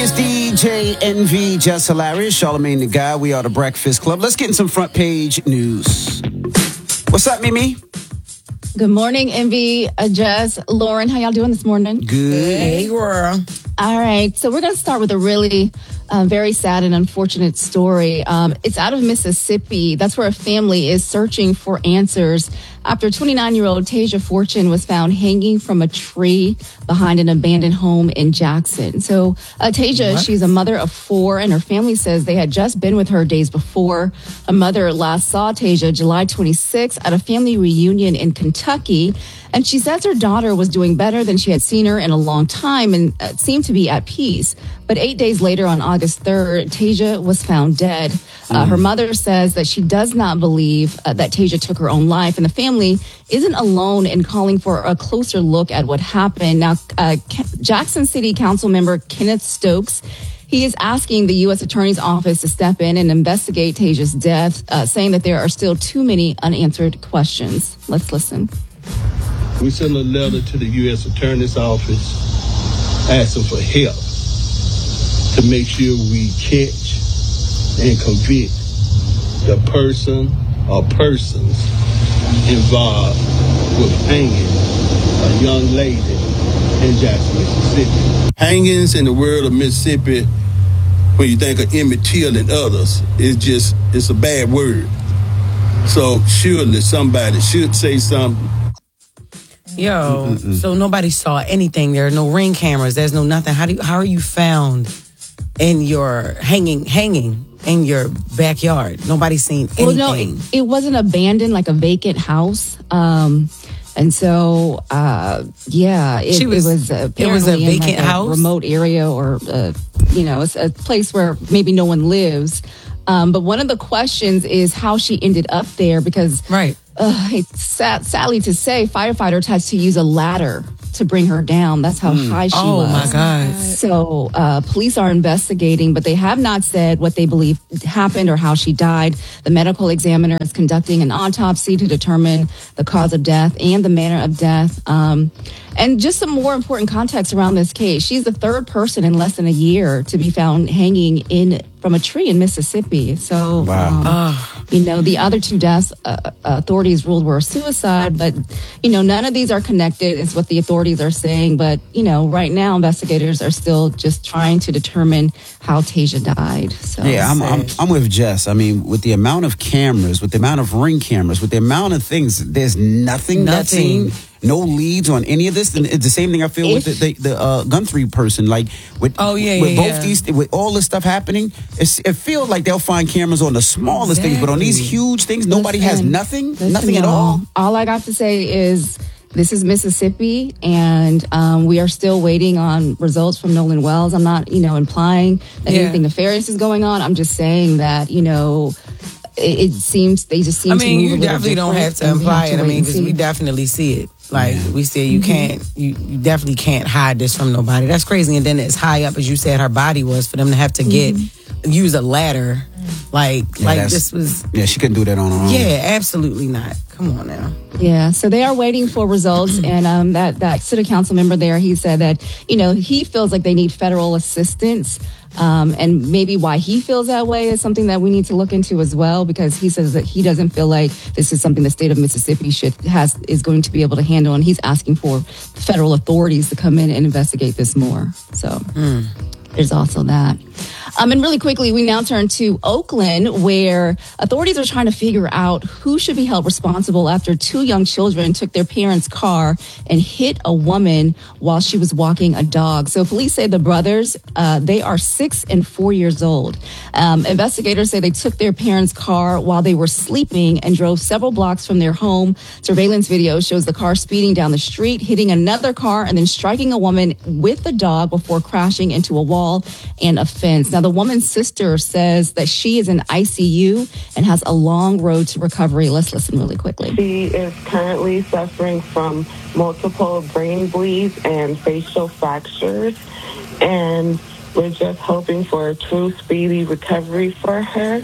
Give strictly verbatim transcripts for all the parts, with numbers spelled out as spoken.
It's D J N V, Just Hilarious, Charlamagne the Guy. We are the Breakfast Club. Let's get in some front page news. What's up, Mimi? Good morning, Envy, uh, Jess, Lauren. How y'all doing this morning? Good. Hey, girl. All right. So we're going to start with a really uh, very sad and unfortunate story. Um, it's out of Mississippi. That's where a family is searching for answers after twenty-nine-year-old Tasia Fortune was found hanging from a tree behind an abandoned home in Jackson. So uh, Tasia, what? She's a mother of four, and her family says they had just been with her days before. Her mother last saw Tasia July twenty-sixth at a family reunion in Kentucky. And she says her daughter was doing better than she had seen her in a long time and uh, seemed to be at peace. But eight days later, on August third, Tasia was found dead. Uh, mm. Her mother says that she does not believe uh, that Tasia took her own life. And the family isn't alone in calling for a closer look at what happened. Now, uh, Jackson City Council member Kenneth Stokes, he is asking the U S Attorney's Office to step in and investigate Tasia's death, uh, saying that there are still too many unanswered questions. Let's listen. We sent a letter to the U S Attorney's Office asking for help to make sure we catch and convict the person or persons involved with hanging a young lady in Jackson, Mississippi. Hangings in the world of Mississippi, when you think of Emmett Till and others, it's just, it's a bad word. So surely somebody should say something. Yo, Mm-mm-mm. So nobody saw anything. There are no ring cameras. There's no nothing. How do you, how are you found in your hanging hanging in your backyard? Nobody's seen anything. Well, no, it, it wasn't abandoned, like a vacant house. Um, and so, uh, yeah, it, she was, it was apparently it was a vacant in like house, a remote area, or uh, you know, a, a place where maybe no one lives. Um, but one of the questions is how she ended up there, because right. Uh, it's sad, sadly to say, firefighters had to use a ladder to bring her down. That's how mm. high she oh, was. Oh, my God. So uh, police are investigating, but they have not said what they believe happened or how she died. The medical examiner is conducting an autopsy to determine the cause of death and the manner of death. Um, and just some more important context around this case. She's the third person in less than a year to be found hanging in from a tree in Mississippi. So, wow. um, oh. you know, the other two deaths, uh, authorities ruled were suicide, but, you know, none of these are connected, is what the authorities are saying. But, you know, right now, investigators are still just trying to determine how Tasia died. So yeah, I'm, I'm, I'm with Jess. I mean, with the amount of cameras, with the amount of ring cameras, with the amount of things, there's nothing, nothing. that's seen. No leads on any of this. And it's the same thing I feel if, with the the, the uh, Guthrie person. Like with oh yeah, with yeah, both yeah. these, with all this stuff happening, it's, it feels like they'll find cameras on the smallest exactly. things, but on these huge things, nobody listen, has nothing, listen, nothing at all. All I got to say is this is Mississippi, and um, we are still waiting on results from Nolan Wells. I'm not, you know, implying that yeah. anything nefarious is going on. I'm just saying that, you know, it, it seems they just seem I to mean, move you a little definitely don't have to imply it. I mean, because we definitely see it. Like yeah. we said, you mm-hmm. can't, you, you definitely can't hide this from nobody. That's crazy. And then as high up as you said her body was, for them to have to get mm-hmm. use a ladder, like yeah, like this was. Yeah, she couldn't do that on her own. Yeah, absolutely not. Come on now. Yeah, so they are waiting for results, and um, that that city council member there, he said that, you know, he feels like they need federal assistance. Um, and maybe why he feels that way is something that we need to look into as well, because he says that he doesn't feel like this is something the state of Mississippi should has is going to be able to handle, and he's asking for federal authorities to come in and investigate this more. So mm. there's also that. Um, and really quickly, we now turn to Oakland, where authorities are trying to figure out who should be held responsible after two young children took their parents' car and hit a woman while she was walking a dog. So police say the brothers, uh, they are six and four years old. Um, investigators say they took their parents' car while they were sleeping and drove several blocks from their home. Surveillance video shows the car speeding down the street, hitting another car, and then striking a woman with the dog before crashing into a wall and a fence. Now, the woman's sister says that she is in I C U and has a long road to recovery. Let's listen really quickly. She is currently suffering from multiple brain bleeds and facial fractures, and we're just hoping for a true speedy recovery for her.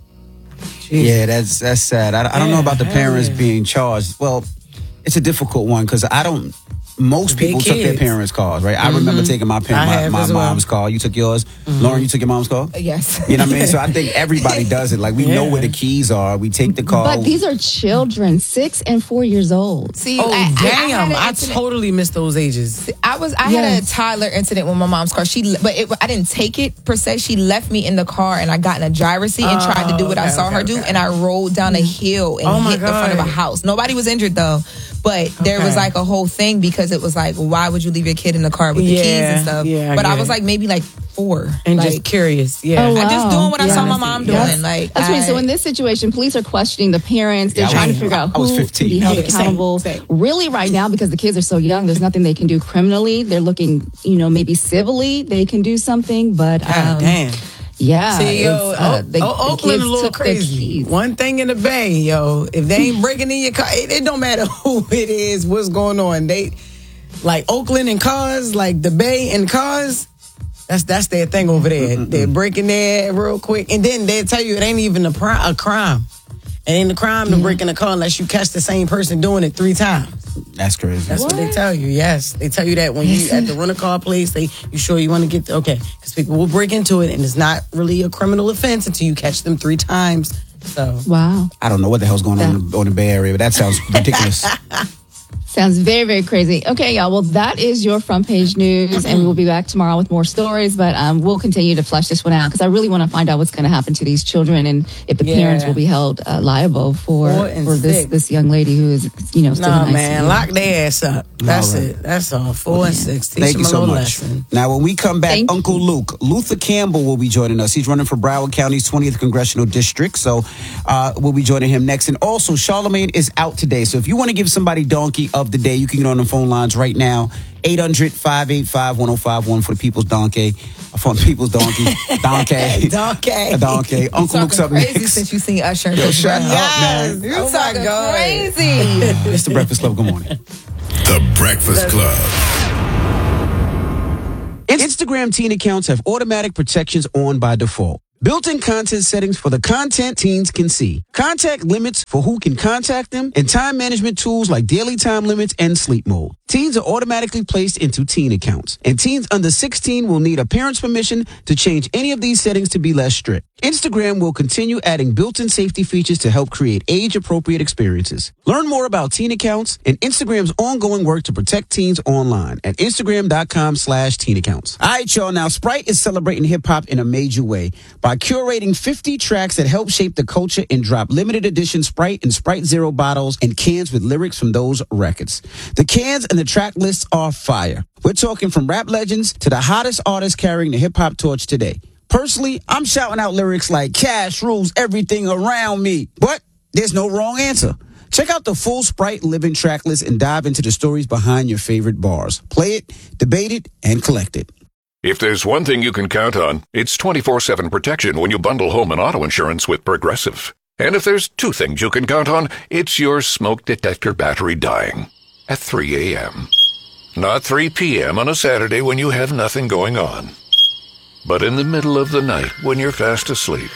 Yeah, that's that's sad. I, I don't know about the parents being charged. Well, it's a difficult one because I don't. most Big people took their kids. parents' cars, right? I remember taking my I parent, my, have my as well. mom's car. You took yours. Lauren, you took your mom's car? Yes. You know what I mean? So I think everybody does it. Like, we know Yeah. where the keys are. We take the car. But these are children, six and four years old. See, Oh, I, I- I damn. had an I, incident- totally missed those ages. I was I had a Yes. Tyler incident with my mom's car. She but it, I didn't take it per se. She left me in the car and I got in a driver's seat and tried to do what I okay, saw okay, her do okay. and I rolled down a hill and Oh, my hit the front of a God. house. Nobody was injured though. But there was Okay. like a whole thing because it was like, why would you leave your kid in the car with the Yeah, keys and stuff? yeah, I but I get was it. like maybe like four. And like, just curious. Yeah. Oh, wow. I just doing what I saw Yeah. my mom doing. Yes. Like That's right. I- So in this situation, police are questioning the parents. They're Yeah, I trying was- to figure out I was who fifteen. can be held Yeah, same, accountable. same. Really, right now, because the kids are so young, there's nothing they can do criminally. They're looking, you know, maybe civilly they can do something, but God um, damn. yeah, See, yo, it's, uh, O- the- O- the Oakland kids a little took the crazy. keys. One thing in the Bay, yo, if they ain't breaking in your car, it, it don't matter who it is, what's going on. They like Oakland and cars, like the Bay and cars. That's that's their thing over there. They're breaking there real quick, and then they tell you it ain't even a, pri- a crime. It ain't a crime to break in a car unless you catch the same person doing it three times. That's crazy. That's what? they tell you. Yes, they tell you that when you at the rental car place. They you sure you want to get the, okay? Because people will break into it, and it's not really a criminal offense until you catch them three times. So Wow. I don't know what the hell's going on in the, on the Bay Area, but that sounds ridiculous. Sounds very, very crazy. Okay, y'all. Well, that is your front page news, and we will be back tomorrow with more stories. But um, we'll continue to flesh this one out because I really want to find out what's going to happen to these children and if the Yeah. parents will be held uh, liable for Four and for this six. this young lady who is, you know, still no in I C U. man, lock their ass up. That's All right. it. That's all. Four and six. Teach Thank them you a so little much. lesson. Now, when we come back, Thank Uncle Luke, Luther Campbell will be joining us. He's running for Broward County's twentieth Congressional District, so uh, we'll be joining him next. And also, Charlemagne is out today, so if you want to give somebody Donkey of the Day, you can get on the phone lines right now. eight hundred, five eight five, one oh five one for the People's Donkey. For the People's Donkey. Donkey. Donkey. A donkey. Uncle Luke's up crazy next. since you seen Usher and Yo, Chris shut Brown. up, man. You Oh, my talking God. crazy. It's the Breakfast Club. Good morning. The Breakfast Club. Instagram teen accounts have automatic protections on by default. Built-in content settings for the content teens can see. Contact limits for who can contact them, and time management tools like daily time limits and sleep mode. Teens are automatically placed into teen accounts, and teens under sixteen will need a parent's permission to change any of these settings to be less strict. Instagram will continue adding built-in safety features to help create age-appropriate experiences. Learn more about teen accounts and Instagram's ongoing work to protect teens online at Instagram.com slash teen accounts. All right, y'all. Now, Sprite is celebrating hip-hop in a major way by curating fifty tracks that help shape the culture and drop limited edition Sprite and Sprite Zero bottles and cans with lyrics from those records. The cans and the track lists are fire. We're talking from rap legends to the hottest artists carrying the hip-hop torch today. Personally, I'm shouting out lyrics like cash rules everything around me. But there's no wrong answer. Check out the full Sprite Living track list and dive into the stories behind your favorite bars. Play it, debate it, and collect it. If there's one thing you can count on, it's twenty-four seven protection when you bundle home and auto insurance with Progressive. And if there's two things you can count on, it's your smoke detector battery dying at three a.m. Not three p.m. on a Saturday when you have nothing going on, but in the middle of the night when you're fast asleep.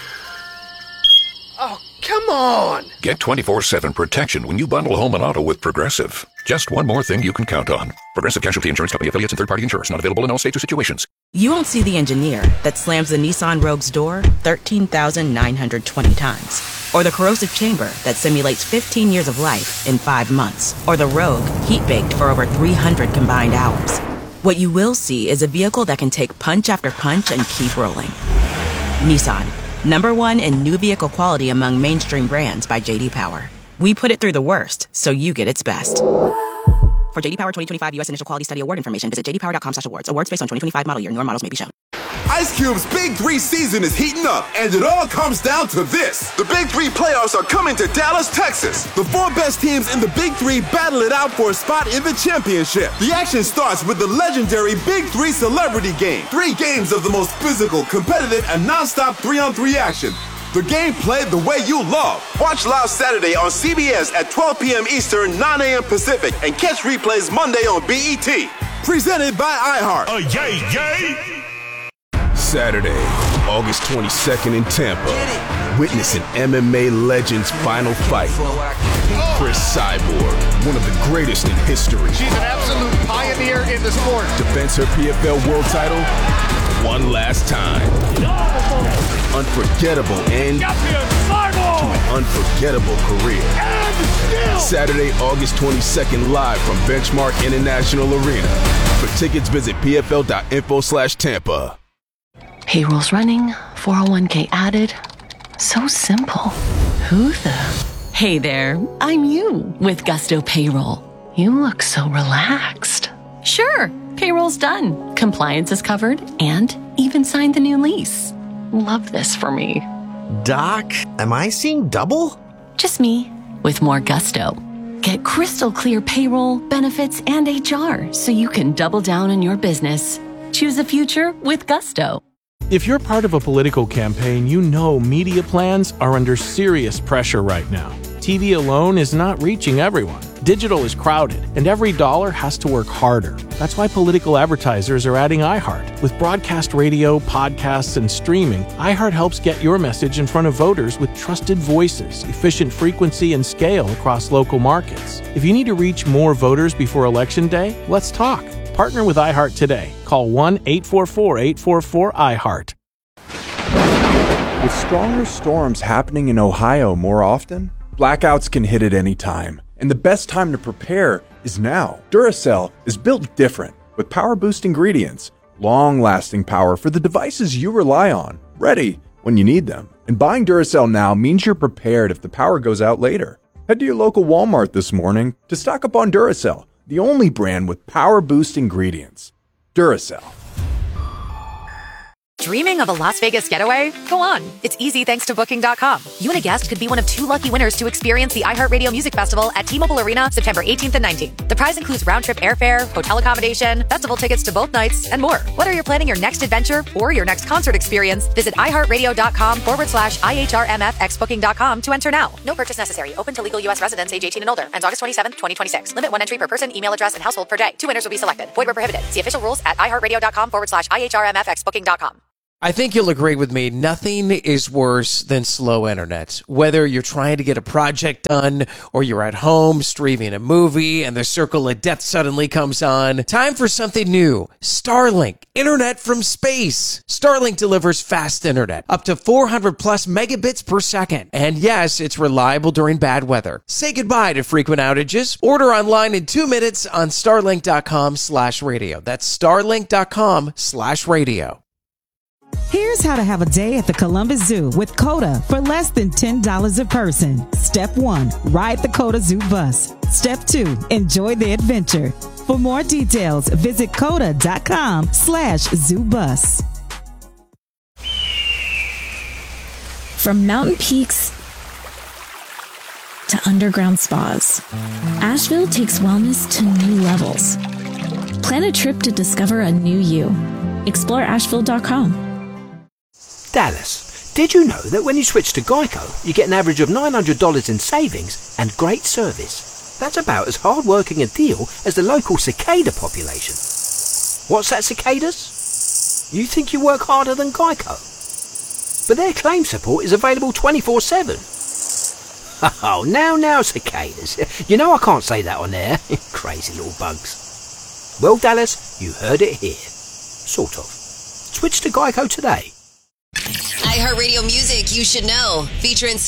Oh, come on! Get twenty-four seven protection when you bundle home and auto with Progressive. Just one more thing you can count on. Progressive Casualty Insurance Company affiliates and third-party insurers. Not available in all states or situations. You won't see the engineer that slams the Nissan Rogue's door thirteen thousand nine hundred twenty times. Or the corrosive chamber that simulates fifteen years of life in five months. Or the Rogue heat-baked for over three hundred combined hours. What you will see is a vehicle that can take punch after punch and keep rolling. Nissan, number one in new vehicle quality among mainstream brands by J D Power. We put it through the worst, so you get its best. For J D Power twenty twenty-five U S Initial Quality Study Award information, visit j d power dot com slash awards. Awards based on twenty twenty-five model year. Newer models may be shown. Ice Cube's Big Three season is heating up, and it all comes down to this. The Big Three playoffs are coming to Dallas, Texas. The four best teams in the Big Three battle it out for a spot in the championship. The action starts with the legendary Big Three Celebrity Game. Three games of the most physical, competitive, and non-stop three-on-three action. The game played the way you love. Watch live Saturday on C B S at twelve p.m. Eastern, nine a.m. Pacific, and catch replays Monday on B E T. Presented by iHeart. Uh, yay, yay! Saturday, August twenty-second in Tampa. Witness an M M A legend's final fight. Chris Cyborg, one of the greatest in history. She's an absolute pioneer in the sport. Defends her P F L world title one last time. Unforgettable end to an unforgettable career. Saturday, August twenty-second, live from Benchmark International Arena. For tickets, visit pfl.info slash Tampa. Payroll's running, four oh one k added. So simple. Who the? Hey there, I'm you with Gusto Payroll. You look so relaxed. Sure, payroll's done. Compliance is covered and even signed the new lease. Love this for me. Doc, am I seeing double? Just me with more gusto. Get crystal clear payroll, benefits, and H R so you can double down on your business. Choose a future with Gusto. If you're part of a political campaign, you know media plans are under serious pressure right now. T V alone is not reaching everyone. Digital is crowded, and every dollar has to work harder. That's why political advertisers are adding iHeart. With broadcast radio, podcasts, and streaming, iHeart helps get your message in front of voters with trusted voices, efficient frequency, and scale across local markets. If you need to reach more voters before Election Day, let's talk. Partner with iHeart today. Call one eight four four, eight four four, I heart. With stronger storms happening in Ohio more often, blackouts can hit at any time. And the best time to prepare is now. Duracell is built different with power boost ingredients, long-lasting power for the devices you rely on, ready when you need them. And buying Duracell now means you're prepared if the power goes out later. Head to your local Walmart this morning to stock up on Duracell, the only brand with power boost ingredients. Duracell. Dreaming of a Las Vegas getaway? Go on. It's easy thanks to Booking dot com. You and a guest could be one of two lucky winners to experience the iHeartRadio Music Festival at T-Mobile Arena September eighteenth and nineteenth. The prize includes round-trip airfare, hotel accommodation, festival tickets to both nights, and more. Whether you're planning your next adventure or your next concert experience, visit iHeartRadio.com forward slash IHRMFX Booking dot com to enter now. No purchase necessary. Open to legal U S residents age eighteen and older. Ends August twenty-seventh, twenty twenty-six. Limit one entry per person, email address, and household per day. Two winners will be selected. Void where prohibited. See official rules at iHeartRadio.com forward slash IHRMFX Booking dot com. I think you'll agree with me. Nothing is worse than slow internet. Whether you're trying to get a project done or you're at home streaming a movie and the circle of death suddenly comes on. Time for something new. Starlink. Internet from space. Starlink delivers fast internet. Up to four hundred plus megabits per second. And yes, it's reliable during bad weather. Say goodbye to frequent outages. Order online in two minutes on starlink.com slash radio. That's starlink.com slash radio. Here's how to have a day at the Columbus Zoo with COTA for less than ten dollars a person. Step one, ride the COTA Zoo bus. Step two, enjoy the adventure. For more details, visit COTA.com slash zoo bus. From mountain peaks to underground spas, Asheville takes wellness to new levels. Plan a trip to discover a new you. Explore Asheville dot com. Dallas, did you know that when you switch to Geico, you get an average of nine hundred dollars in savings and great service? That's about as hard-working a deal as the local cicada population. What's that, cicadas? You think you work harder than Geico? But their claim support is available twenty-four seven. Oh, now, now, cicadas. You know I can't say that on air. Crazy little bugs. Well, Dallas, you heard it here. Sort of. Switch to Geico today. iHeartRadio Music You Should Know, featuring